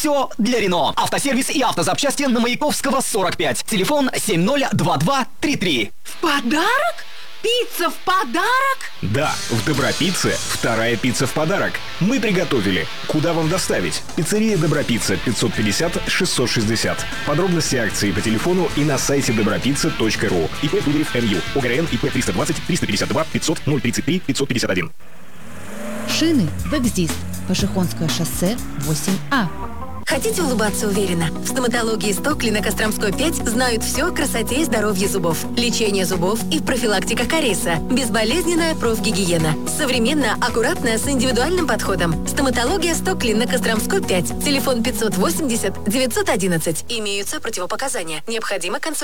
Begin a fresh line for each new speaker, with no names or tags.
Все для Рено. Автосервис и автозапчасти на Маяковского, 45. Телефон 702233.
В подарок? Пицца в подарок?
Да, в Добропицце вторая пицца в подарок. Мы приготовили. Куда вам доставить? Пиццерия Добропицца, 550-660. Подробности акции по телефону и на сайте dobropizza.ru. ИП Дударев МЮ. ОГРН ИП 320-352-500-033-551.
Шины «Векздис». Пашихонское шоссе, 8А.
Хотите улыбаться уверенно? В стоматологии Стокли на Костромской 5 знают все о красоте и здоровье зубов. Лечение зубов и профилактика кариеса. Безболезненная профгигиена. Современно, аккуратно, с индивидуальным подходом. Стоматология Стокли на Костромской 5. Телефон 580 911. Имеются противопоказания. Необходима консультация.